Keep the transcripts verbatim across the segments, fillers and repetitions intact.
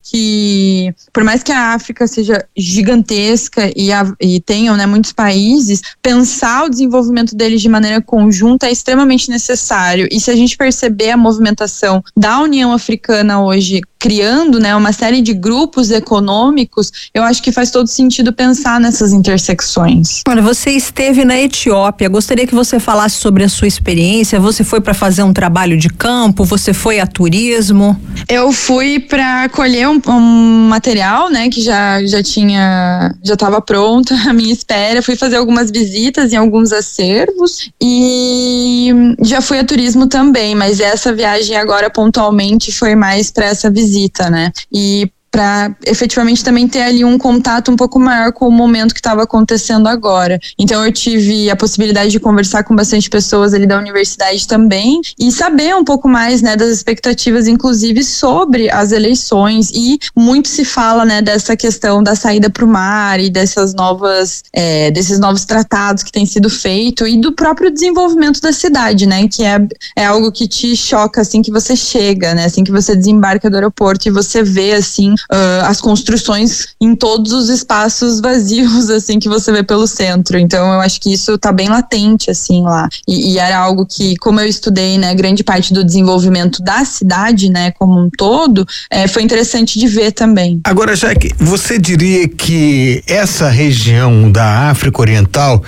que, por mais que a África seja gigantesca e, a, e tenham, né, muitos países, pensar o desenvolvimento deles de maneira conjunta é extremamente necessário. E se a gente perceber a movimentação da União Africana hoje, criando, né, uma série de grupos econômicos, eu acho que faz todo sentido pensar nessas intersecções. Olha, você esteve na Etiópia, gostaria que você falasse sobre a sua experiência. Você foi para fazer um trabalho de campo? Você foi a turismo? Eu fui para colher um, um material, né, que já, já tinha, já estava pronto à minha espera. Fui fazer algumas visitas em alguns acervos e já fui a turismo também, mas essa viagem agora pontualmente foi mais para essa visita. visita, né? E para efetivamente também ter ali um contato um pouco maior com o momento que estava acontecendo agora. Então eu tive a possibilidade de conversar com bastante pessoas ali da universidade também e saber um pouco mais, né, das expectativas, inclusive sobre as eleições, e muito se fala, né, dessa questão da saída para o mar e dessas novas, é, desses novos tratados que têm sido feitos e do próprio desenvolvimento da cidade, né, que é, é algo que te choca assim que você chega, né, assim que você desembarca do aeroporto e você vê assim Uh, as construções em todos os espaços vazios, assim, que você vê pelo centro. Então eu acho que isso tá bem latente, assim, lá. E, e era algo que, como eu estudei, né, grande parte do desenvolvimento da cidade, né, como um todo, é, foi interessante de ver também. Agora, Jaque, você diria que essa região da África Oriental,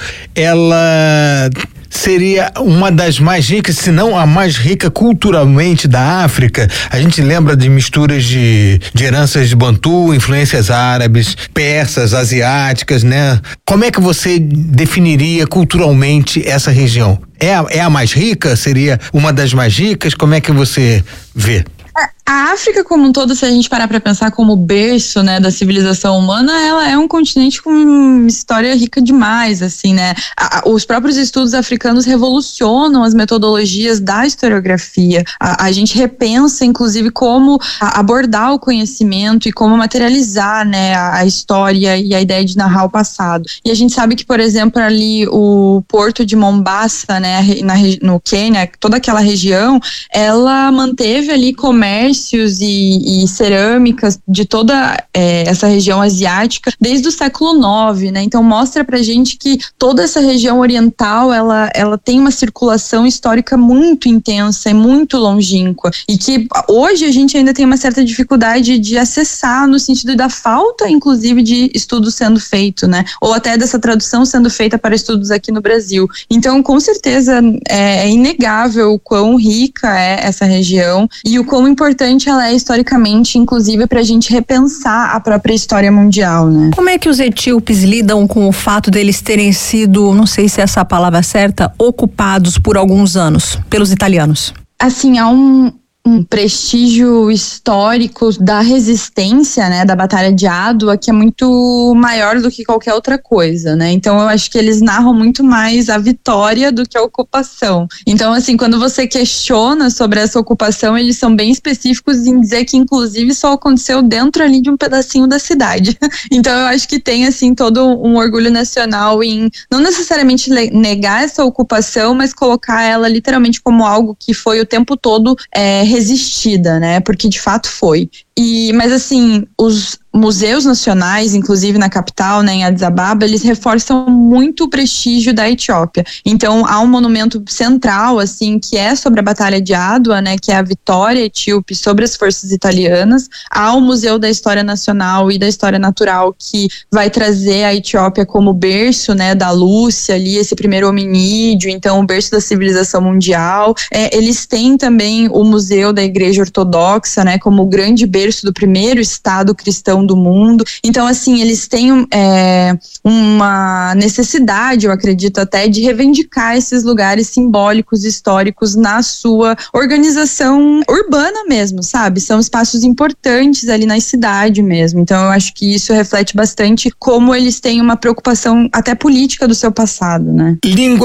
ela seria uma das mais ricas, se não a mais rica culturalmente da África? A gente lembra de misturas de, de heranças de Bantu, influências árabes, persas, asiáticas, né? Como é que você definiria culturalmente essa região? É a, é a mais rica? Seria uma das mais ricas? Como é que você vê? A África como um todo, se a gente parar para pensar como berço, né, da civilização humana, ela é um continente com uma história rica demais, assim, né? A, os próprios estudos africanos revolucionam as metodologias da historiografia. A, a gente repensa, inclusive, como abordar o conhecimento e como materializar, né, a, a história e a ideia de narrar o passado. E a gente sabe que, por exemplo, ali o porto de Mombasa, né, na, no Quênia, toda aquela região, ela manteve ali comércio E, e cerâmicas de toda é, essa região asiática desde o século nove, né? Então mostra pra gente que toda essa região oriental ela, ela tem uma circulação histórica muito intensa e muito longínqua, e que hoje a gente ainda tem uma certa dificuldade de acessar, no sentido da falta, inclusive, de estudos sendo feito, né? Ou até dessa tradução sendo feita para estudos aqui no Brasil. Então, com certeza, é, é inegável o quão rica é essa região e o quão importante ela é historicamente, inclusive, para a gente repensar a própria história mundial, né? Como é que os etíopes lidam com o fato deles terem sido, não sei se é essa a palavra certa, ocupados por alguns anos pelos italianos? Assim, há um um prestígio histórico da resistência, né, da Batalha de Adwa, que é muito maior do que qualquer outra coisa, né? Então eu acho que eles narram muito mais a vitória do que a ocupação. Então, assim, quando você questiona sobre essa ocupação, eles são bem específicos em dizer que, inclusive, só aconteceu dentro ali de um pedacinho da cidade. Então eu acho que tem, assim, todo um orgulho nacional em não necessariamente negar essa ocupação, mas colocar ela literalmente como algo que foi o tempo todo é, resistida, né? Porque de fato foi. E, mas assim, os museus nacionais, inclusive na capital, né, em Addis Ababa, eles reforçam muito o prestígio da Etiópia. Então há um monumento central, assim, que é sobre a Batalha de Adwa, né, que é a vitória etíope sobre as forças italianas. Há o Museu da História Nacional e da História Natural, que vai trazer a Etiópia como berço, né, da Lúcia ali, esse primeiro hominídeo, então o berço da civilização mundial. É, eles têm também o Museu da Igreja Ortodoxa, né, como o grande berço do primeiro Estado cristão do mundo. Então, assim, eles têm é, uma necessidade, eu acredito até, de reivindicar esses lugares simbólicos, históricos na sua organização urbana mesmo, sabe? São espaços importantes ali na cidade mesmo. Então, eu acho que isso reflete bastante como eles têm uma preocupação até política do seu passado, né? Língua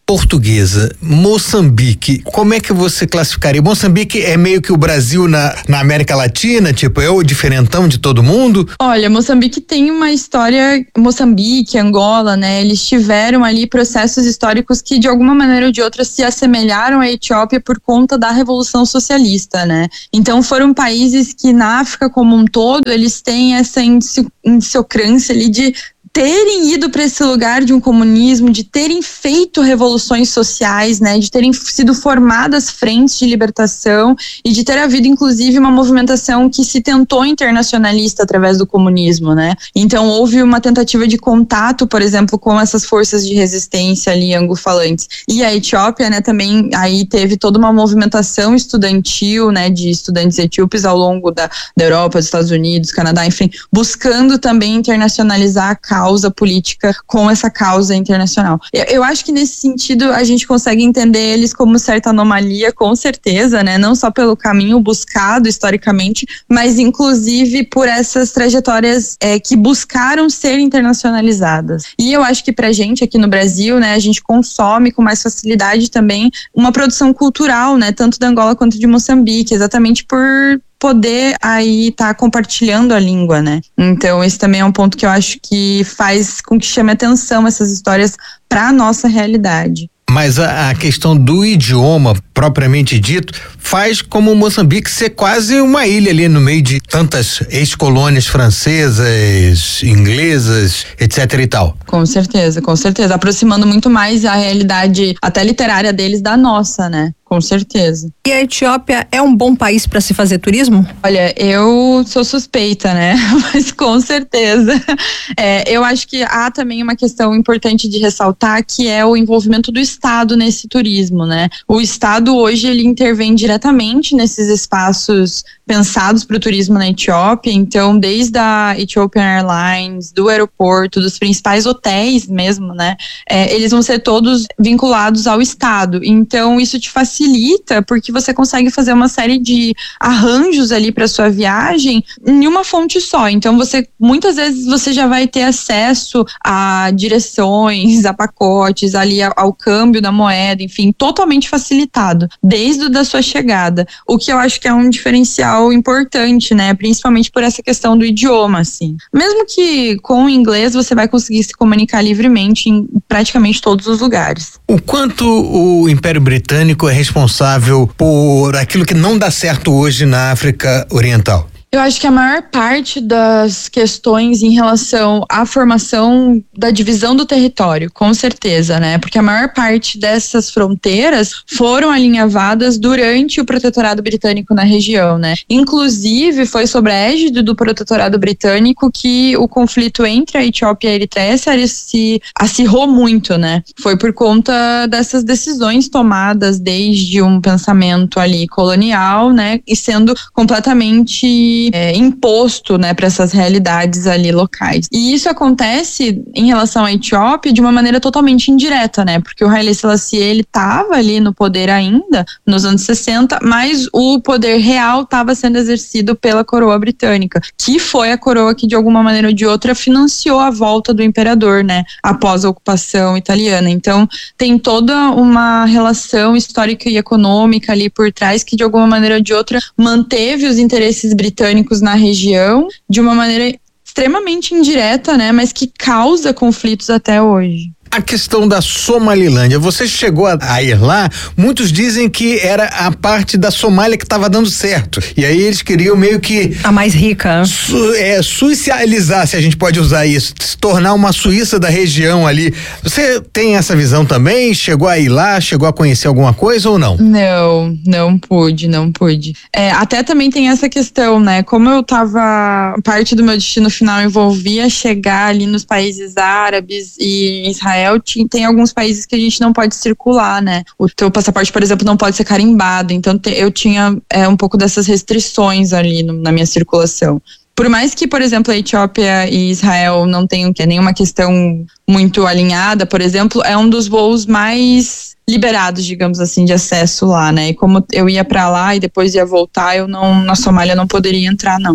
portuguesa, Moçambique, como é que você classificaria? Moçambique é meio que o Brasil na, na América Latina, tipo, é o diferentão de todo mundo? Olha, Moçambique tem uma história, Moçambique, Angola, né, eles tiveram ali processos históricos que de alguma maneira ou de outra se assemelharam à Etiópia por conta da Revolução Socialista, né, então foram países que na África como um todo, eles têm essa indissocrância ali de terem ido para esse lugar de um comunismo, de terem feito revoluções sociais, né, de terem sido formadas frentes de libertação e de ter havido inclusive uma movimentação que se tentou internacionalista através do comunismo, né. Então houve uma tentativa de contato, por exemplo, com essas forças de resistência ali anglo-falantes. E a Etiópia, né, também aí teve toda uma movimentação estudantil, né, de estudantes etíopes ao longo da, da Europa, dos Estados Unidos, Canadá, enfim, buscando também internacionalizar a causa causa política com essa causa internacional. Eu, eu acho que nesse sentido a gente consegue entender eles como certa anomalia, com certeza, né? Não só pelo caminho buscado historicamente, mas inclusive por essas trajetórias é, que buscaram ser internacionalizadas. E eu acho que pra gente aqui no Brasil, né, a gente consome com mais facilidade também uma produção cultural, né? Tanto da Angola quanto de Moçambique, exatamente por poder aí estar tá compartilhando a língua, né? Então esse também é um ponto que eu acho que faz com que chame atenção essas histórias para a nossa realidade. Mas a, a questão do idioma, propriamente dito, faz como Moçambique ser quase uma ilha ali no meio de tantas ex-colônias francesas, inglesas, etc e tal. Com certeza, com certeza. Aproximando muito mais a realidade até literária deles da nossa, né? Com certeza. E a Etiópia é um bom país para se fazer turismo? Olha, eu sou suspeita, né? Mas com certeza. É, eu acho que há também uma questão importante de ressaltar, que é o envolvimento do Estado nesse turismo, né? O Estado hoje ele intervém diretamente nesses espaços pensados para o turismo na Etiópia, então desde a Ethiopian Airlines, do aeroporto, dos principais hotéis mesmo, né? É, eles vão ser todos vinculados ao Estado, então isso te facilita porque você consegue fazer uma série de arranjos ali para sua viagem em uma fonte só, então você, muitas vezes você já vai ter acesso a direções, a pacotes, ali ao, ao câmbio da moeda, enfim, totalmente facilitado, desde da sua chegada, o que eu acho que é um diferencial importante, né, principalmente por essa questão do idioma, assim. Mesmo que com o inglês você vai conseguir se comunicar livremente em praticamente todos os lugares. O quanto o Império Britânico é responsável por aquilo que não dá certo hoje na África Oriental? Eu acho que a maior parte das questões em relação à formação da divisão do território, com certeza, né? Porque a maior parte dessas fronteiras foram alinhavadas durante o protetorado britânico na região, né? Inclusive, foi sob a égide do protetorado britânico que o conflito entre a Etiópia e a Eritreia se acirrou muito, né? Foi por conta dessas decisões tomadas desde um pensamento ali colonial, né? E sendo completamente É, imposto, né, para essas realidades ali locais. E isso acontece em relação à Etiópia de uma maneira totalmente indireta, né, porque o Haile Selassie, ele estava ali no poder ainda nos anos sessenta, mas o poder real estava sendo exercido pela coroa britânica, que foi a coroa que de alguma maneira ou de outra financiou a volta do imperador, né, após a ocupação italiana. Então tem toda uma relação histórica e econômica ali por trás que de alguma maneira ou de outra manteve os interesses britânicos na região de uma maneira extremamente indireta, né, mas que causa conflitos até hoje. A questão da Somalilândia, você chegou a, a ir lá, muitos dizem que era a parte da Somália que estava dando certo, e aí eles queriam meio que... A mais rica. Su, é, suicializar, se a gente pode usar isso, se tornar uma Suíça da região ali. Você tem essa visão também? Chegou a ir lá, chegou a conhecer alguma coisa ou não? Não, não pude, não pude. É, até também tem essa questão, né, como eu tava, parte do meu destino final envolvia chegar ali nos países árabes e Israel, tem alguns países que a gente não pode circular, né? O teu passaporte, por exemplo, não pode ser carimbado, então te, eu tinha é, um pouco dessas restrições ali no, na minha circulação. Por mais que, por exemplo, a Etiópia e Israel não tenham que, nenhuma questão muito alinhada, por exemplo, é um dos voos mais liberados, digamos assim, de acesso lá, né? E como eu ia pra lá e depois ia voltar, eu não, na Somália não poderia entrar, não.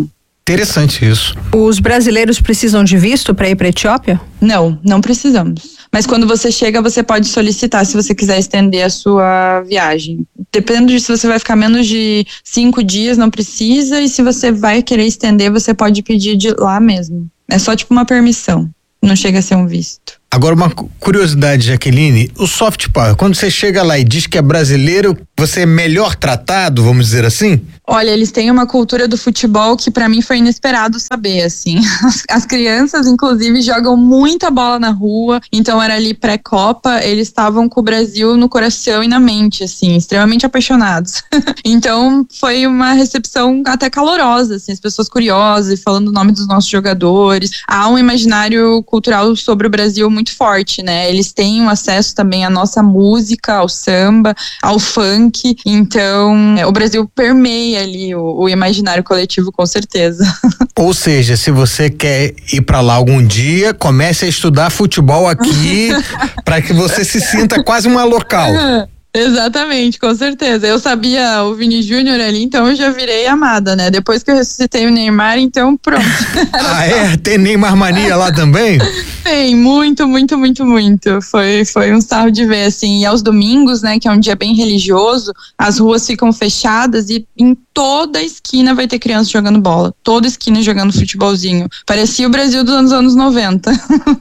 Interessante isso. Os brasileiros precisam de visto para ir para a Etiópia? Não, não precisamos. Mas quando você chega, você pode solicitar se você quiser estender a sua viagem. Dependendo de se você vai ficar menos de cinco dias, não precisa. E se você vai querer estender, você pode pedir de lá mesmo. É só tipo uma permissão. Não chega a ser um visto. Agora, uma curiosidade, Jaqueline, o soft power, quando você chega lá e diz que é brasileiro, você é melhor tratado, vamos dizer assim? Olha, eles têm uma cultura do futebol que pra mim foi inesperado saber, assim. As, as crianças, inclusive, jogam muita bola na rua, então era ali pré-copa, eles estavam com o Brasil no coração e na mente, assim, extremamente apaixonados. Então, foi uma recepção até calorosa, assim, as pessoas curiosas, falando o nome dos nossos jogadores. Há um imaginário cultural sobre o Brasil muito forte, né? Eles têm um acesso também à nossa música, ao samba, ao funk, então é, o Brasil permeia ali o, o imaginário coletivo, com certeza. Ou seja, se você quer ir pra lá algum dia, comece a estudar futebol aqui para que você se sinta quase uma local. Exatamente, com certeza. Eu sabia o Vini Júnior ali, então eu já virei amada, né? Depois que eu ressuscitei o Neymar, então pronto. Ah, é? Tem Neymar mania lá também? Tem, muito, muito, muito, muito. Foi, foi um sarro de ver, assim. E aos domingos, né, que é um dia bem religioso, as ruas ficam fechadas e em toda esquina vai ter criança jogando bola. Toda esquina jogando futebolzinho. Parecia o Brasil dos anos noventa.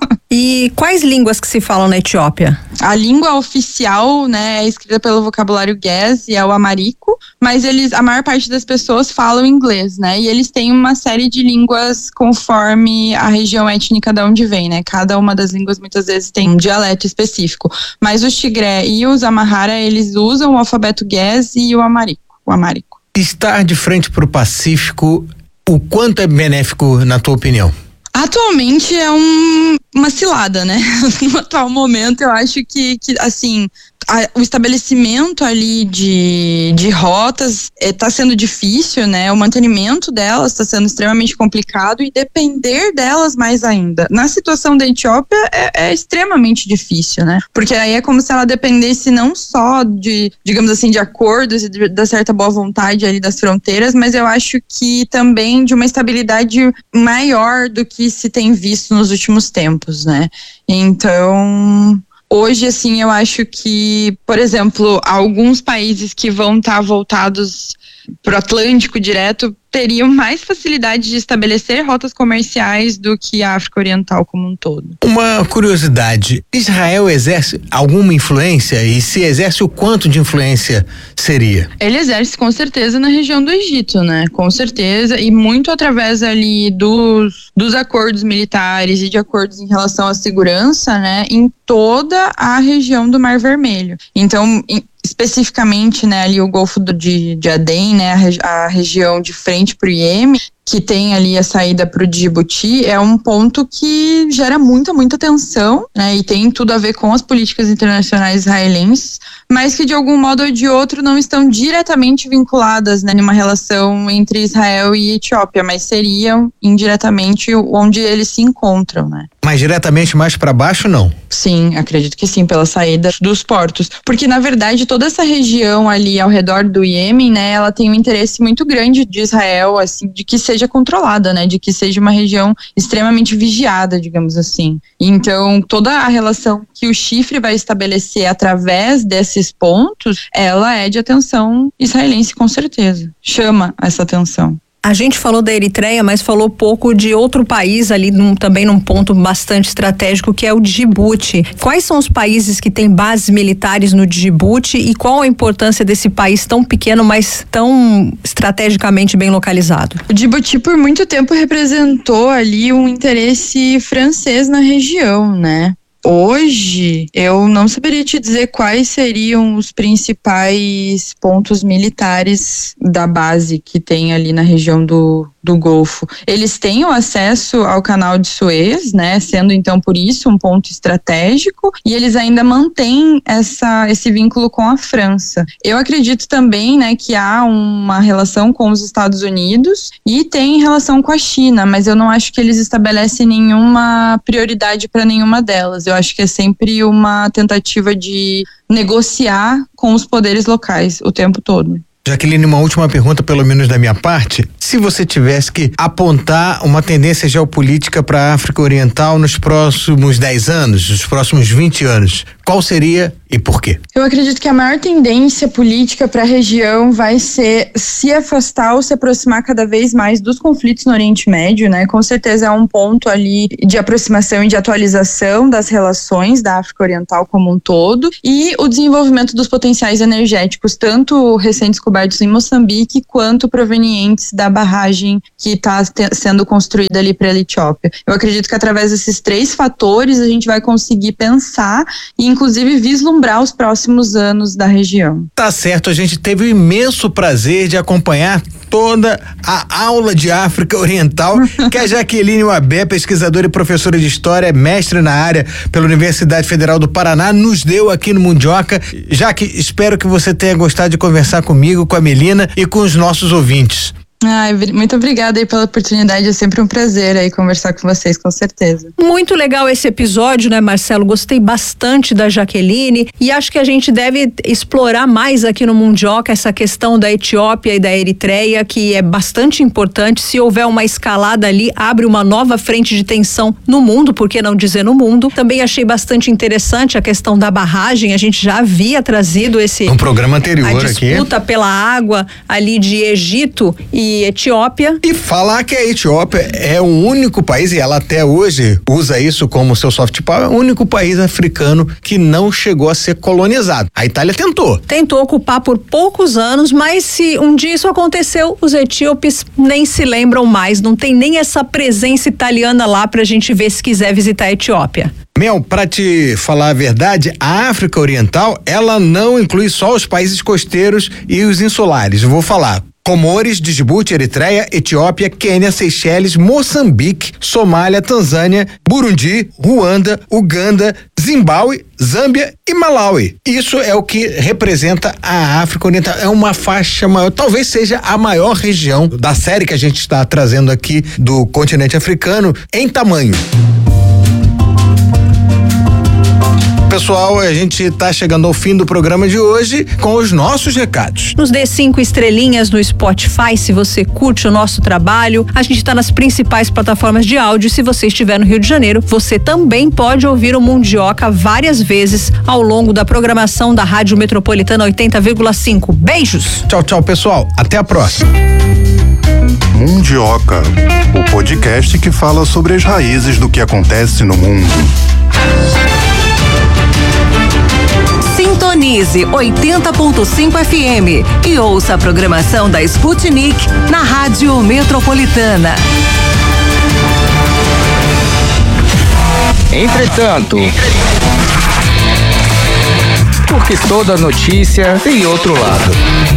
E quais línguas que se falam na Etiópia? A língua oficial, né, é escrita pelo vocabulário Gez e é o Amarico, mas eles, a maior parte das pessoas falam inglês, né, e eles têm uma série de línguas conforme a região étnica de onde vem, né, cada uma das línguas muitas vezes tem um dialeto específico, mas os Tigré e os Amahara, eles usam o alfabeto Gez e o Amarico, o Amarico. Estar de frente para o Pacífico, o quanto é benéfico na tua opinião? Atualmente é um, uma cilada, né? No atual momento, eu acho que, que assim, a, o estabelecimento ali de, de rotas está sendo difícil, né? O mantenimento delas está sendo extremamente complicado e depender delas mais ainda. Na situação da Etiópia é, é extremamente difícil, né? Porque aí é como se ela dependesse não só de, digamos assim, de acordos e de, da certa boa vontade ali das fronteiras, mas eu acho que também de uma estabilidade maior do que se tem visto nos últimos tempos, né? Então, hoje, assim, eu acho que, por exemplo, alguns países que vão estar tá voltados para o Atlântico direto teriam mais facilidade de estabelecer rotas comerciais do que a África Oriental como um todo. Uma curiosidade, Israel exerce alguma influência e se exerce, o quanto de influência seria? Ele exerce com certeza na região do Egito, né? Com certeza, e muito através ali dos, dos acordos militares e de acordos em relação à segurança, né? Em toda a região do Mar Vermelho. Então, em, especificamente, né, ali o Golfo do, de, de Adem, né, a, regi- a região de frente para o Iêmen, que tem ali a saída para o Djibouti, é um ponto que gera muita, muita tensão, né, e tem tudo a ver com as políticas internacionais israelenses, mas que de algum modo ou de outro não estão diretamente vinculadas, né, numa relação entre Israel e Etiópia, mas seriam indiretamente onde eles se encontram, né. Mas diretamente mais para baixo, não? Sim, acredito que sim, pela saída dos portos. Porque, na verdade, toda essa região ali ao redor do Iêmen, né, ela tem um interesse muito grande de Israel, assim, de que seja controlada, né, de que seja uma região extremamente vigiada, digamos assim. Então, toda a relação que o chifre vai estabelecer através desses pontos, ela é de atenção israelense, com certeza. Chama essa atenção. A gente falou da Eritreia, mas falou pouco de outro país ali, num, também num ponto bastante estratégico, que é o Djibouti. Quais são os países que têm bases militares no Djibouti e qual a importância desse país tão pequeno, mas tão estrategicamente bem localizado? O Djibouti, por muito tempo, representou ali um interesse francês na região, né? Hoje, eu não saberia te dizer quais seriam os principais pontos militares da base que tem ali na região do, do Golfo. Eles têm o acesso ao canal de Suez, né, sendo então por isso um ponto estratégico, e eles ainda mantêm essa, esse vínculo com a França. Eu acredito também, né, que há uma relação com os Estados Unidos e tem relação com a China, mas eu não acho que eles estabelecem nenhuma prioridade para nenhuma delas. Eu acho que é sempre uma tentativa de negociar com os poderes locais o tempo todo. Jaqueline, uma última pergunta, pelo menos da minha parte. Se você tivesse que apontar uma tendência geopolítica para a África Oriental nos próximos dez anos, nos próximos vinte anos, qual seria e por quê? Eu acredito que a maior tendência política para a região vai ser se afastar ou se aproximar cada vez mais dos conflitos no Oriente Médio, né? Com certeza é um ponto ali de aproximação e de atualização das relações da África Oriental como um todo, e o desenvolvimento dos potenciais energéticos, tanto recém-descobertos em Moçambique, quanto provenientes da barragem que está sendo construída ali para a Etiópia. Eu acredito que através desses três fatores a gente vai conseguir pensar e inclusive vislumbrar os próximos anos da região. Tá certo, a gente teve o imenso prazer de acompanhar toda a aula de África Oriental que a Jaqueline Wabé, pesquisadora e professora de História, mestre na área pela Universidade Federal do Paraná, nos deu aqui no Mundioca. Jaque, espero que você tenha gostado de conversar comigo, com a Melina e com os nossos ouvintes. Ai, muito obrigada aí pela oportunidade, é sempre um prazer aí conversar com vocês, com certeza. Muito legal esse episódio, né, Marcelo? Gostei bastante da Jaqueline e acho que a gente deve explorar mais aqui no Mundioca essa questão da Etiópia e da Eritreia, que é bastante importante. Se houver uma escalada ali, abre uma nova frente de tensão no mundo, por que não dizer no mundo? Também achei bastante interessante a questão da barragem, a gente já havia trazido esse... Um programa anterior aqui. A disputa aqui. pela água ali de Egito e Etiópia. E falar que a Etiópia é o único país, e ela até hoje usa isso como seu soft power, é o único país africano que não chegou a ser colonizado. A Itália tentou. Tentou ocupar por poucos anos, mas se um dia isso aconteceu, os etíopes nem se lembram mais, não tem nem essa presença italiana lá pra gente ver se quiser visitar a Etiópia. Mel, para te falar a verdade, a África Oriental, ela não inclui só os países costeiros e os insulares. Eu vou falar Comores, Djibouti, Eritreia, Etiópia, Quênia, Seychelles, Moçambique, Somália, Tanzânia, Burundi, Ruanda, Uganda, Zimbábue, Zâmbia e Malawi. Isso é o que representa a África Oriental. É uma faixa maior, talvez seja a maior região da série que a gente está trazendo aqui do continente africano em tamanho. Pessoal, a gente está chegando ao fim do programa de hoje com os nossos recados. Nos dê cinco estrelinhas no Spotify se você curte o nosso trabalho. A gente está nas principais plataformas de áudio. Se você estiver no Rio de Janeiro, você também pode ouvir o Mundioca várias vezes ao longo da programação da Rádio Metropolitana oitenta vírgula cinco. Beijos! Tchau, tchau, pessoal. Até a próxima. Mundioca, o podcast que fala sobre as raízes do que acontece no mundo. Sintonize oitenta ponto cinco F M e ouça a programação da Sputnik na Rádio Metropolitana. Entretanto, porque toda notícia tem outro lado.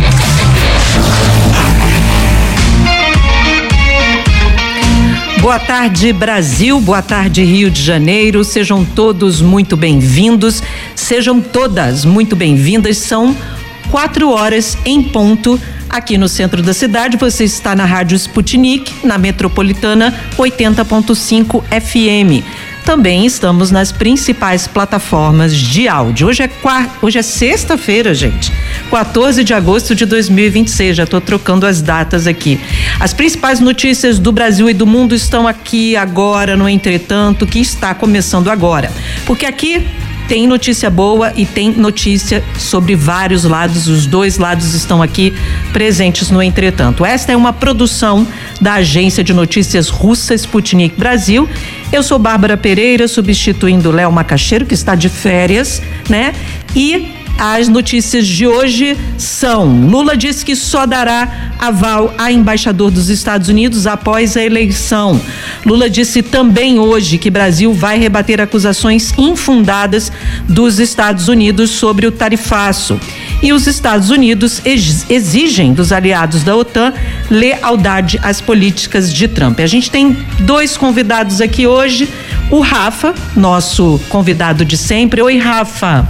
Boa tarde, Brasil. Boa tarde, Rio de Janeiro. Sejam todos muito bem-vindos. Sejam todas muito bem-vindas. São quatro horas em ponto aqui no centro da cidade. Você está na Rádio Sputnik, na Metropolitana oitenta ponto cinco F M. Também estamos nas principais plataformas de áudio. Hoje é quarta, hoje é sexta-feira, gente. quatorze de agosto de dois mil e vinte e seis. Já estou trocando as datas aqui. As principais notícias do Brasil e do mundo estão aqui agora, no Entretanto, que está começando agora. Porque aqui tem notícia boa e tem notícia sobre vários lados. Os dois lados estão aqui presentes no Entretanto. Esta é uma produção da agência de notícias russa Sputnik Brasil. Eu sou Bárbara Pereira, substituindo Léo Macaxeiro, que está de férias, né? E as notícias de hoje são: Lula diz que só dará aval a embaixador dos Estados Unidos após a eleição. Lula disse também hoje que Brasil vai rebater acusações infundadas dos Estados Unidos sobre o tarifaço. E os Estados Unidos exigem dos aliados da OTAN lealdade às políticas de Trump. A gente tem dois convidados aqui hoje. O Rafa, nosso convidado de sempre. Oi, Rafa.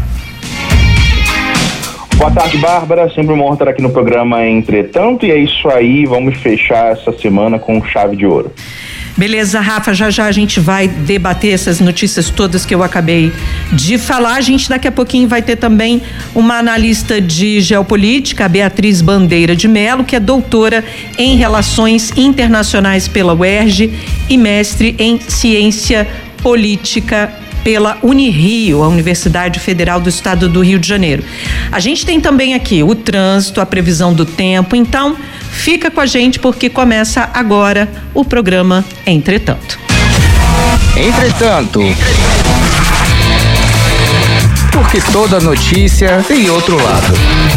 Boa tarde, Bárbara. Sempre uma honra estar aqui no programa Entretanto. E é isso aí, vamos fechar essa semana com chave de ouro. Beleza, Rafa, já já a gente vai debater essas notícias todas que eu acabei de falar. A gente daqui a pouquinho vai ter também uma analista de geopolítica, a Beatriz Bandeira de Melo, que é doutora em Relações Internacionais pela U E R J e mestre em Ciência Política pela Unirio, a Universidade Federal do Estado do Rio de Janeiro. A gente tem também aqui o trânsito, a previsão do tempo, então fica com a gente porque começa agora o programa Entretanto. Entretanto. Porque toda notícia tem outro lado.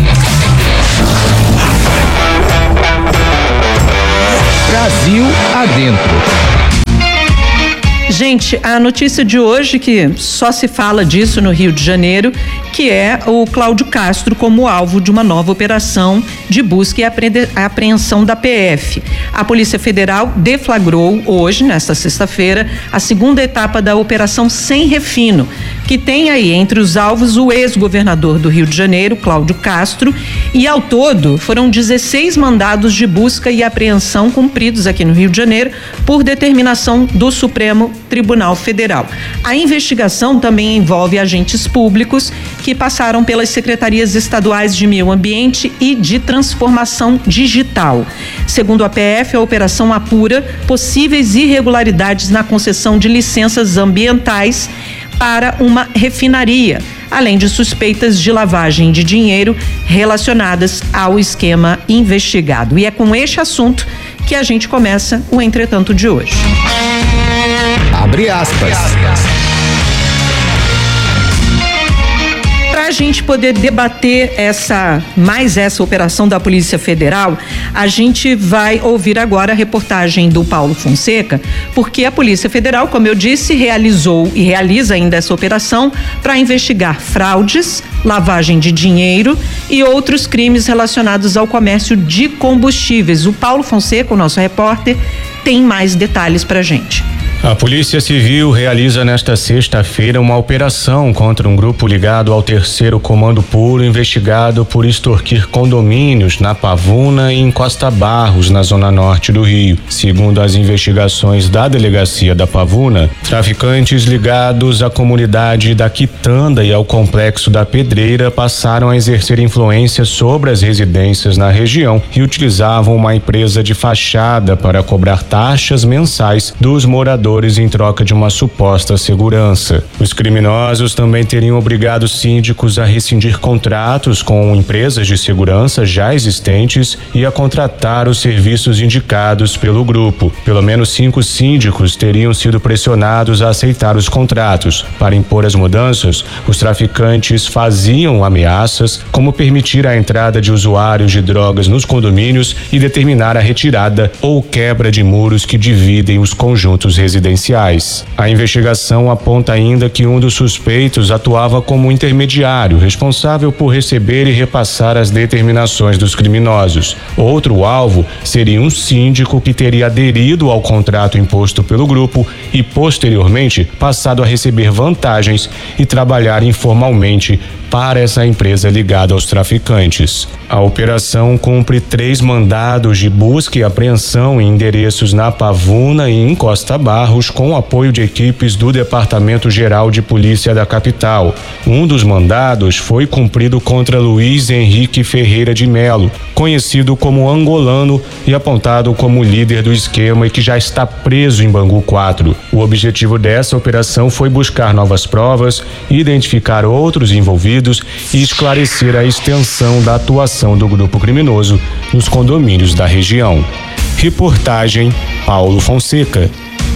Brasil adentro. Gente, a notícia de hoje, que só se fala disso no Rio de Janeiro, que é o Cláudio Castro como alvo de uma nova operação de busca e apreensão da P F. A Polícia Federal deflagrou hoje, nesta sexta-feira, a segunda etapa da Operação Sem Refino, que tem aí entre os alvos o ex-governador do Rio de Janeiro, Cláudio Castro, e ao todo foram dezesseis mandados de busca e apreensão cumpridos aqui no Rio de Janeiro por determinação do Supremo Tribunal Federal. A investigação também envolve agentes públicos que passaram pelas secretarias estaduais de Meio Ambiente e de Transformação Digital. Segundo a P F, a operação apura possíveis irregularidades na concessão de licenças ambientais para uma refinaria, além de suspeitas de lavagem de dinheiro relacionadas ao esquema investigado. E é com este assunto que a gente começa o Entretanto de hoje. Abre aspas. Para a gente poder debater essa, mais essa operação da Polícia Federal, a gente vai ouvir agora a reportagem do Paulo Fonseca, porque a Polícia Federal, como eu disse, realizou e realiza ainda essa operação para investigar fraudes, lavagem de dinheiro e outros crimes relacionados ao comércio de combustíveis. O Paulo Fonseca, o nosso repórter, tem mais detalhes para a gente. A Polícia Civil realiza nesta sexta-feira uma operação contra um grupo ligado ao terceiro Comando Puro, investigado por extorquir condomínios na Pavuna e em Costa Barros, na zona norte do Rio. Segundo as investigações da Delegacia da Pavuna, traficantes ligados à comunidade da Quitanda e ao Complexo da Pedreira passaram a exercer influência sobre as residências na região e utilizavam uma empresa de fachada para cobrar taxas mensais dos moradores em troca de uma suposta segurança. Os criminosos também teriam obrigado síndicos a rescindir contratos com empresas de segurança já existentes e a contratar os serviços indicados pelo grupo. Pelo menos cinco síndicos teriam sido pressionados a aceitar os contratos. Para impor as mudanças, os traficantes faziam ameaças, como permitir a entrada de usuários de drogas nos condomínios e determinar a retirada ou quebra de muros que dividem os conjuntos residenciais. A investigação aponta ainda que um dos suspeitos atuava como intermediário, responsável por receber e repassar as determinações dos criminosos. Outro alvo seria um síndico que teria aderido ao contrato imposto pelo grupo e, posteriormente, passado a receber vantagens e trabalhar informalmente para essa empresa ligada aos traficantes. A operação cumpre três mandados de busca e apreensão em endereços na Pavuna e em Costa Barros, com apoio de equipes do Departamento Geral de Polícia da capital. Um dos mandados foi cumprido contra Luiz Henrique Ferreira de Melo, conhecido como angolano e apontado como líder do esquema e que já está preso em Bangu quatro. O objetivo dessa operação foi buscar novas provas, identificar outros envolvidos e esclarecer a extensão da atuação do grupo criminoso nos condomínios da região. Reportagem Paulo Fonseca.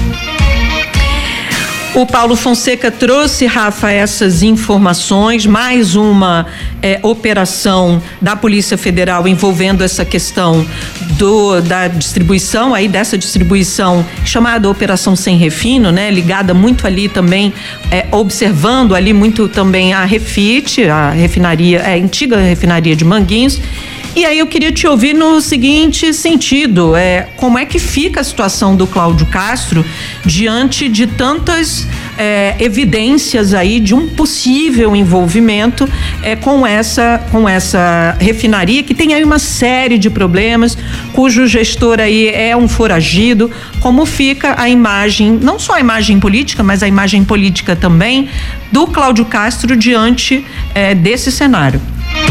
O Paulo Fonseca trouxe, Rafa, essas informações, mais uma é, operação da Polícia Federal envolvendo essa questão do, da distribuição, aí dessa distribuição chamada Operação Sem Refino, né? Ligada muito ali também, é, observando ali muito também a Refit, a refinaria, é, a antiga refinaria de Manguinhos. E aí eu queria te ouvir no seguinte sentido, é, como é que fica a situação do Cláudio Castro diante de tantas é, evidências aí de um possível envolvimento é, com essa com essa refinaria, que tem aí uma série de problemas, cujo gestor aí é um foragido. Como fica a imagem, não só a imagem política, mas a imagem política também do Cláudio Castro diante é, desse cenário?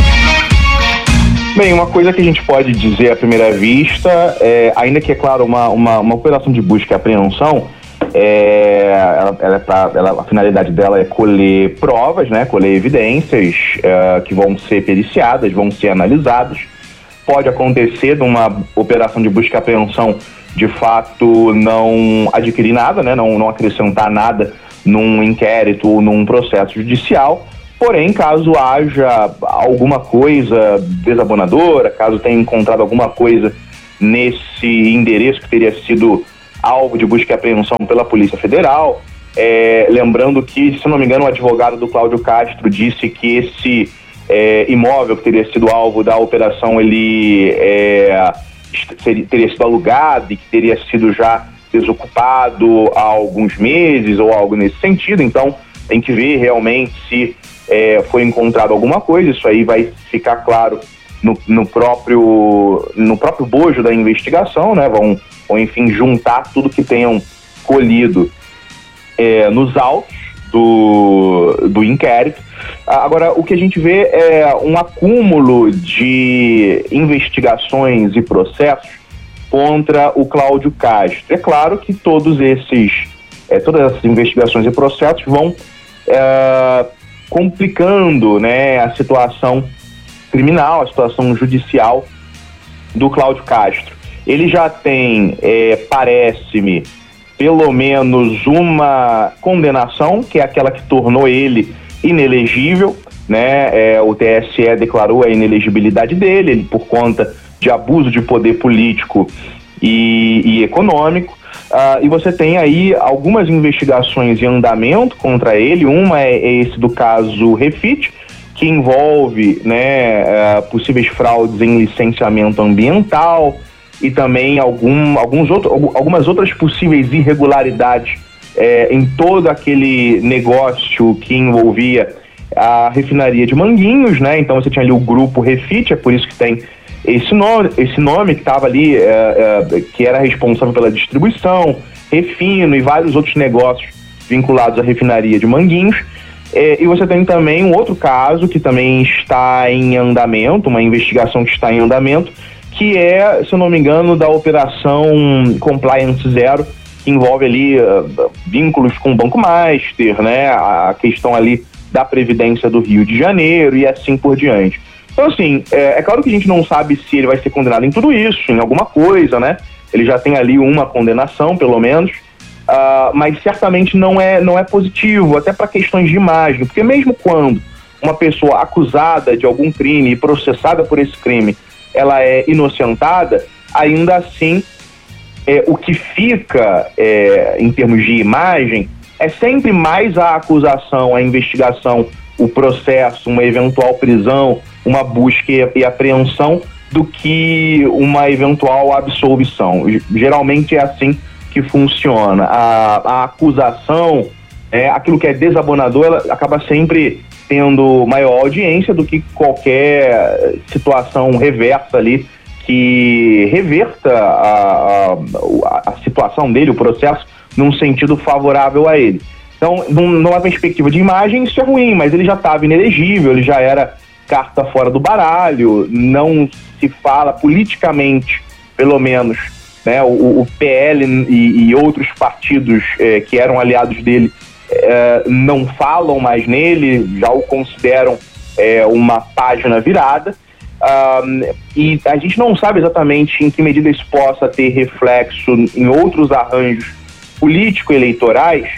Bem, uma coisa que a gente pode dizer à primeira vista, é, ainda que, é claro, uma, uma, uma operação de busca e apreensão, é, ela, ela é pra, ela, a finalidade dela é colher provas, né, colher evidências é, que vão ser periciadas, vão ser analisadas. Pode acontecer de uma operação de busca e apreensão, de fato, não adquirir nada, né, não, não acrescentar nada num inquérito ou num processo judicial. Porém, caso haja alguma coisa desabonadora, caso tenha encontrado alguma coisa nesse endereço que teria sido alvo de busca e apreensão pela Polícia Federal, é, lembrando que, se não me engano, o advogado do Cláudio Castro disse que esse é, imóvel que teria sido alvo da operação, ele é, seria, teria sido alugado e que teria sido já desocupado há alguns meses ou algo nesse sentido. Então, tem que ver realmente se É, foi encontrado alguma coisa. Isso aí vai ficar claro no, no, próprio, no próprio bojo da investigação, né? Vão, vão enfim, juntar tudo que tenham colhido é, nos autos do, do inquérito. Agora, o que a gente vê é um acúmulo de investigações e processos contra o Cláudio Castro. É claro que todos esses, é, todas essas investigações e processos vão é, complicando, né, a situação criminal, a situação judicial do Cláudio Castro. Ele já tem, é, parece-me, pelo menos uma condenação, que é aquela que tornou ele inelegível, né? É, o T S E declarou a inelegibilidade dele, ele, por conta de abuso de poder político e, e econômico. Uh, e você tem aí algumas investigações em andamento contra ele. Uma é, é esse do caso Refit, que envolve, né, uh, possíveis fraudes em licenciamento ambiental e também algum, alguns outro, algumas outras possíveis irregularidades eh, em todo aquele negócio que envolvia a refinaria de Manguinhos, né? Então você tinha ali o grupo Refit, é por isso que tem esse nome, esse nome que estava ali, é, é, que era responsável pela distribuição, refino e vários outros negócios vinculados à refinaria de Manguinhos. É, e você tem também um outro caso que também está em andamento, uma investigação que está em andamento, que é, se eu não me engano, da operação Compliance Zero, que envolve ali uh, vínculos com o Banco Master, né, a questão ali da Previdência do Rio de Janeiro e assim por diante. Então, assim, é, é claro que a gente não sabe se ele vai ser condenado em tudo isso, em alguma coisa, né? Ele já tem ali uma condenação, pelo menos, uh, mas certamente não é, não é positivo, até para questões de imagem, porque mesmo quando uma pessoa acusada de algum crime e processada por esse crime, ela é inocentada, ainda assim, é, o que fica é, em termos de imagem é sempre mais a acusação, a investigação, o processo, uma eventual prisão, uma busca e apreensão, do que uma eventual absolvição. Geralmente é assim que funciona. A, a acusação, é, aquilo que é desabonador, ela acaba sempre tendo maior audiência do que qualquer situação reversa ali, que reverta a, a, a situação dele, o processo, num sentido favorável a ele. Então, numa perspectiva de imagem, isso é ruim, mas ele já estava inelegível, ele já era carta fora do baralho, não se fala politicamente, pelo menos, né, o, o P L e, e outros partidos eh, que eram aliados dele eh, não falam mais nele, já o consideram eh, uma página virada, um, e a gente não sabe exatamente em que medida isso possa ter reflexo em outros arranjos político-eleitorais,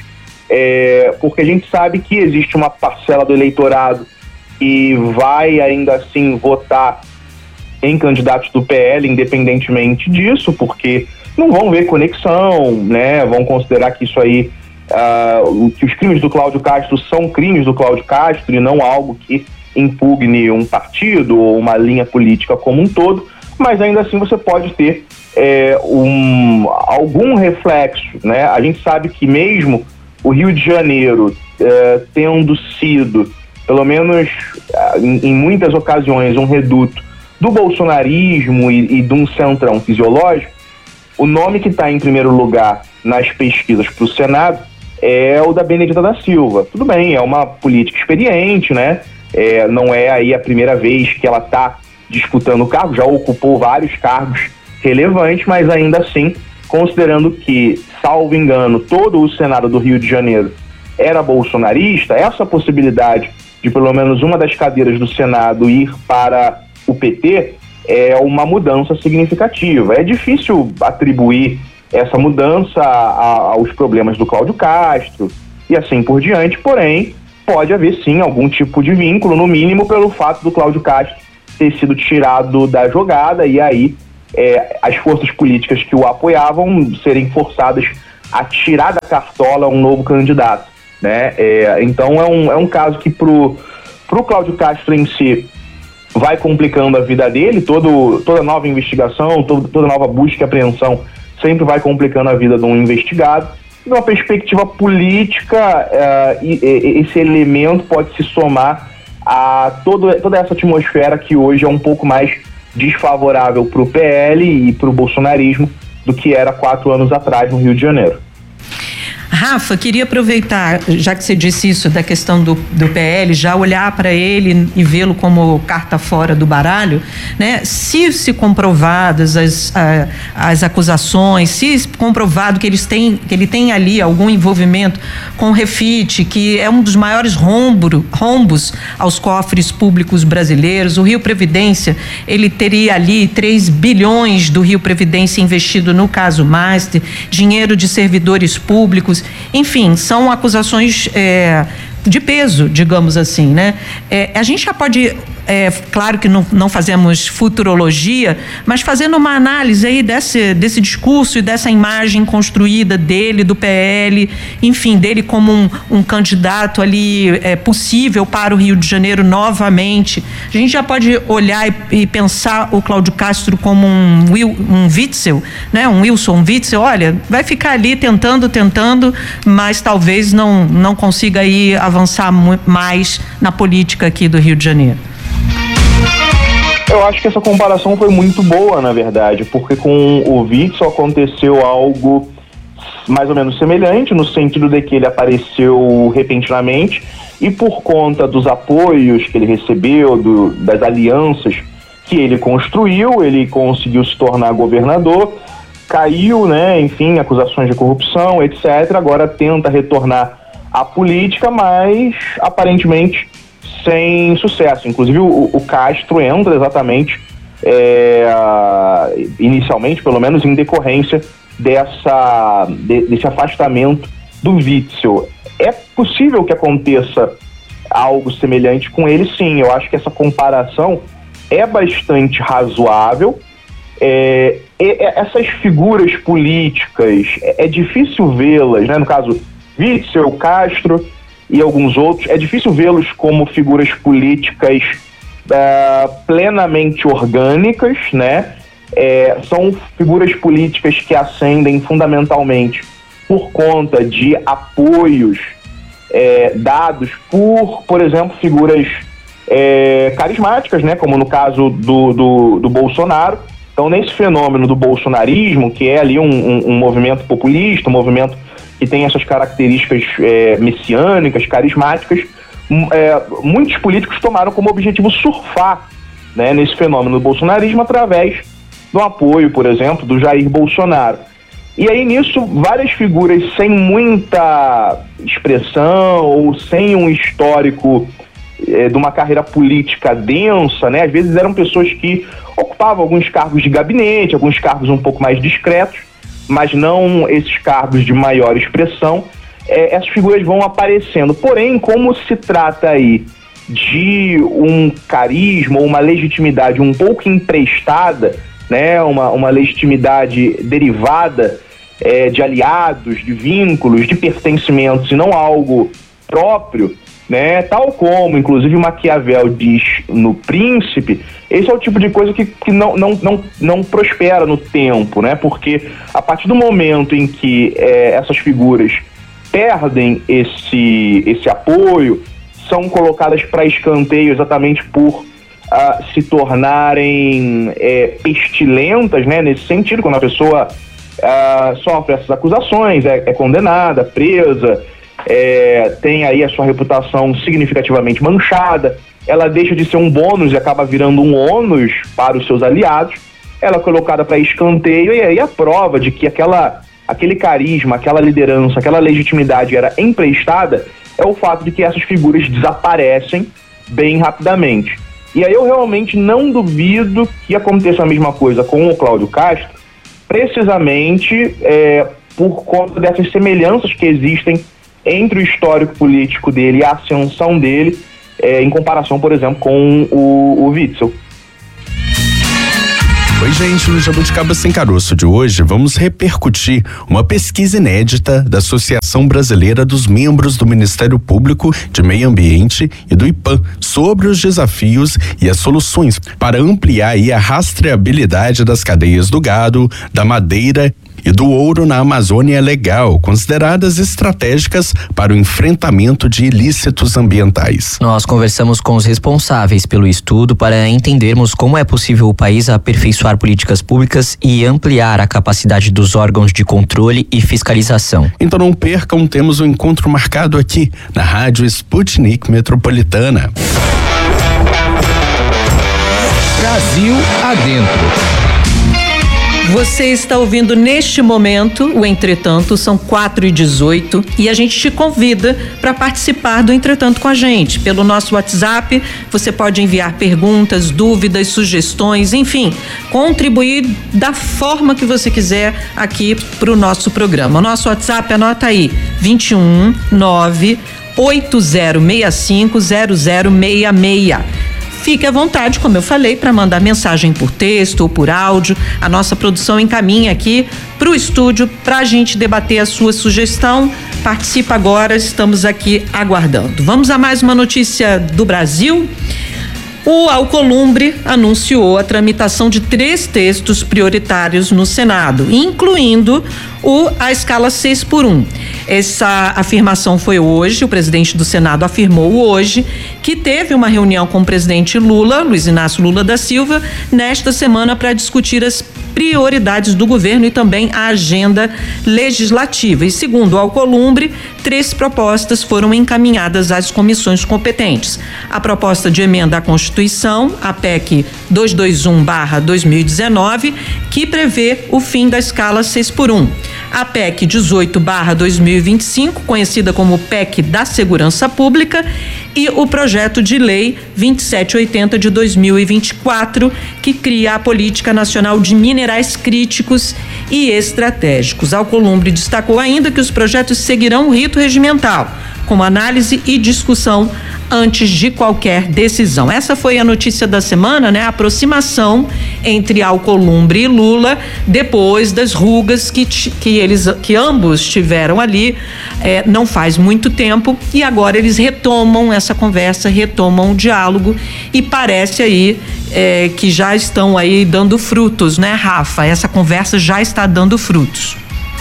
é, porque a gente sabe que existe uma parcela do eleitorado que vai ainda assim votar em candidatos do P L, independentemente disso, porque não vão ver conexão, né? Vão considerar que isso aí, uh, que os crimes do Cláudio Castro são crimes do Cláudio Castro e não algo que impugne um partido ou uma linha política como um todo, mas ainda assim você pode ter é, um, algum reflexo, né? A gente sabe que mesmo o Rio de Janeiro é, tendo sido, pelo menos em, em muitas ocasiões, um reduto do bolsonarismo e, e de um centrão fisiológico, o nome que está em primeiro lugar nas pesquisas para o Senado é o da Benedita da Silva. Tudo bem, é uma política experiente, né? É, não é aí a primeira vez que ela está disputando o cargo, já ocupou vários cargos relevantes, mas ainda assim, considerando que, salvo engano, todo o Senado do Rio de Janeiro era bolsonarista, essa possibilidade de pelo menos uma das cadeiras do Senado ir para o P T é uma mudança significativa. É difícil atribuir essa mudança a, a, aos problemas do Cláudio Castro e assim por diante, porém, pode haver sim algum tipo de vínculo, no mínimo pelo fato do Cláudio Castro ter sido tirado da jogada e aí é, as forças políticas que o apoiavam serem forçadas a tirar da cartola um novo candidato, né? É, então é um, é um caso que pro, pro Cláudio Castro em si vai complicando a vida dele, todo, toda nova investigação, todo, toda nova busca e apreensão sempre vai complicando a vida de um investigado. De uma perspectiva política, uh, e, e, esse elemento pode se somar a todo, toda essa atmosfera que hoje é um pouco mais desfavorável para o P L e para o bolsonarismo do que era quatro anos atrás no Rio de Janeiro. Rafa, queria aproveitar, já que você disse isso da questão do, do P L, já olhar para ele e vê-lo como carta fora do baralho, né? Se se comprovadas as, a, as acusações, se comprovado que eles têm, que ele tem ali algum envolvimento com o Refit, que é um dos maiores rombo, rombos aos cofres públicos brasileiros, o Rio Previdência, ele teria ali três bilhões do Rio Previdência investido no caso Master, dinheiro de servidores públicos. Enfim, são acusações é, de peso, digamos assim, né? É, a gente já pode, é, claro que não, não fazemos futurologia, mas fazendo uma análise aí desse, desse discurso e dessa imagem construída dele, do P L, enfim, dele como um, um candidato ali é, possível para o Rio de Janeiro novamente. A gente já pode olhar e, e pensar o Cláudio Castro como um, Will, um Witzel, né? Um Wilson Witzel, olha, vai ficar ali tentando, tentando, mas talvez não, não consiga ir avançar mais na política aqui do Rio de Janeiro. Eu acho que essa comparação foi muito boa, na verdade, porque com o Witzel aconteceu algo mais ou menos semelhante, no sentido de que ele apareceu repentinamente e por conta dos apoios que ele recebeu, do, das alianças que ele construiu, ele conseguiu se tornar governador, caiu, né, enfim, acusações de corrupção, etcétera. Agora tenta retornar à política, mas aparentemente sem sucesso. Inclusive o, o Castro entra exatamente, é, inicialmente, pelo menos, em decorrência dessa, de, desse afastamento do Witzel. É possível que aconteça algo semelhante com ele, sim. Eu acho que essa comparação é bastante razoável. É, essas figuras políticas, é, é difícil vê-las, né? No caso, Witzel, Castro e alguns outros, é difícil vê-los como figuras políticas uh, plenamente orgânicas, né? É, são figuras políticas que ascendem fundamentalmente por conta de apoios é, dados por, por exemplo, figuras é, carismáticas, né? Como no caso do, do, do Bolsonaro. Então, nesse fenômeno do bolsonarismo, que é ali um, um, um movimento populista, um movimento que tem essas características é, messiânicas, carismáticas, é, muitos políticos tomaram como objetivo surfar, né, nesse fenômeno do bolsonarismo através do apoio, por exemplo, do Jair Bolsonaro. E aí nisso, várias figuras sem muita expressão ou sem um histórico é, de uma carreira política densa, né, às vezes eram pessoas que ocupavam alguns cargos de gabinete, alguns cargos um pouco mais discretos, mas não esses cargos de maior expressão, é, essas figuras vão aparecendo. Porém, como se trata aí de um carisma, uma legitimidade um pouco emprestada, né, uma, uma legitimidade derivada é, de aliados, de vínculos, de pertencimentos, e não algo próprio, né, tal como, inclusive, Maquiavel diz no Príncipe, esse é o tipo de coisa que, que não, não, não, não prospera no tempo, né, porque a partir do momento em que é, essas figuras perdem esse, esse apoio, são colocadas para escanteio exatamente por uh, se tornarem é, pestilentas, né, nesse sentido, quando a pessoa uh, sofre essas acusações, é, é condenada, presa, é, tem aí a sua reputação significativamente manchada, ela deixa de ser um bônus e acaba virando um ônus para os seus aliados, ela é colocada para escanteio, e aí a prova de que aquela, aquele carisma, aquela liderança, aquela legitimidade era emprestada é o fato de que essas figuras desaparecem bem rapidamente. E aí eu realmente não duvido que aconteça a mesma coisa com o Cláudio Castro, precisamente é, por conta dessas semelhanças que existem entre o histórico político dele e a ascensão dele, é, em comparação, por exemplo, com o, o Witzel. Oi, gente, no Jabuticaba Sem Caroço de hoje vamos repercutir uma pesquisa inédita da Associação Brasileira dos Membros do Ministério Público de Meio Ambiente e do I P A M sobre os desafios e as soluções para ampliar aí a rastreabilidade das cadeias do gado, da madeira e do ouro na Amazônia Legal, consideradas estratégicas para o enfrentamento de ilícitos ambientais. Nós conversamos com os responsáveis pelo estudo para entendermos como é possível o país aperfeiçoar políticas públicas e ampliar a capacidade dos órgãos de controle e fiscalização. Então não percam, temos um encontro marcado aqui na Rádio Sputnik Metropolitana. Brasil Adentro. Você está ouvindo neste momento o Entretanto, são quatro e dezoito, e a gente te convida para participar do Entretanto com a gente. Pelo nosso WhatsApp, você pode enviar perguntas, dúvidas, sugestões, enfim, contribuir da forma que você quiser aqui para o nosso programa. O nosso WhatsApp, anota aí, vinte e um, nove, oito zero seis cinco, zero zero seis seis. Fique à vontade, como eu falei, para mandar mensagem por texto ou por áudio. A nossa produção encaminha aqui para o estúdio para a gente debater a sua sugestão. Participa agora, estamos aqui aguardando. Vamos a mais uma notícia do Brasil. O Alcolumbre anunciou a tramitação de três textos prioritários no Senado, incluindo o, a escala seis por um. Essa afirmação foi hoje, o presidente do Senado afirmou hoje que teve uma reunião com o presidente Lula, Luiz Inácio Lula da Silva, nesta semana para discutir as prioridades do governo e também a agenda legislativa. E segundo o Alcolumbre, três propostas foram encaminhadas às comissões competentes. A proposta de emenda à Constituição, a P E C duzentos e vinte e um barra dois mil e dezenove, que prevê o fim da escala seis por um. A P E C dezoito barra dois mil e vinte e cinco, conhecida como P E C da Segurança Pública, e o projeto de lei vinte e sete oitenta de dois mil e vinte e quatro, que cria a Política Nacional de Minerais Críticos e Estratégicos. Alcolumbre destacou ainda que os projetos seguirão o rito regimental, com análise e discussão antes de qualquer decisão. Essa foi a notícia da semana, né? A aproximação entre Alcolumbre e Lula depois das rugas que, que eles, que ambos tiveram ali é, não faz muito tempo, e agora eles retomam essa conversa, retomam o diálogo, e parece aí é, que já estão aí dando frutos, né, Rafa? Essa conversa já está dando frutos.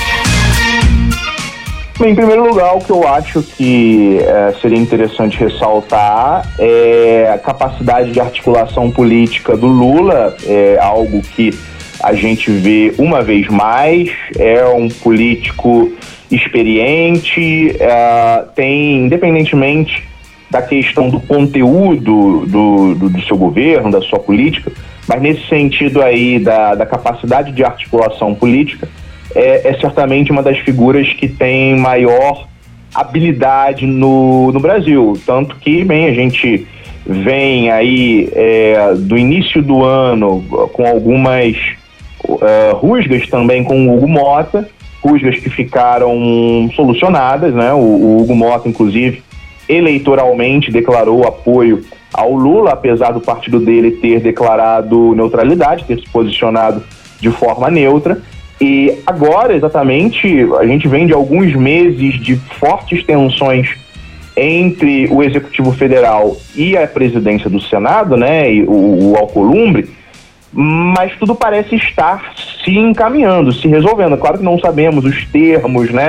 Bem, em primeiro lugar, o que eu acho que é, seria interessante ressaltar é a capacidade de articulação política do Lula, é algo que a gente vê uma vez mais, é um político experiente, é, tem, independentemente da questão do conteúdo do, do, do seu governo, da sua política, mas nesse sentido aí da, da capacidade de articulação política, É, é certamente uma das figuras que tem maior habilidade no, no Brasil, tanto que, bem, a gente vem aí é, do início do ano com algumas uh, rusgas também com o Hugo Mota, rusgas que ficaram solucionadas, né? O, o Hugo Mota, inclusive, eleitoralmente declarou apoio ao Lula, apesar do partido dele ter declarado neutralidade, ter se posicionado de forma neutra. E agora, exatamente, a gente vem de alguns meses de fortes tensões entre o Executivo Federal e a presidência do Senado, né, e o, o Alcolumbre, mas tudo parece estar se encaminhando, se resolvendo. Claro que não sabemos os termos, né,